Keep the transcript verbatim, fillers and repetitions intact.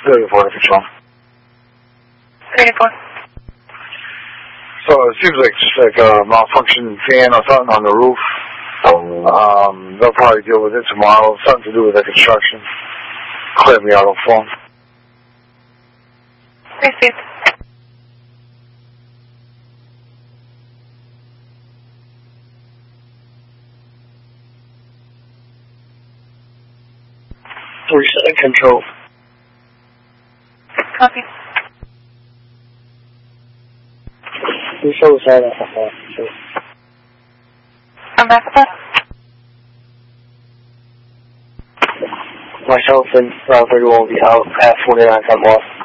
thirty-four to control. thirty-four. So it seems like just like a malfunction fan or something on the roof. Um, they'll probably deal with it tomorrow. Something to do with the construction. Clear me out on phone. Received. Reset control. Copy. You show us that. I'm back up. Myself and Round thirty-one will be out at forty-nine time off.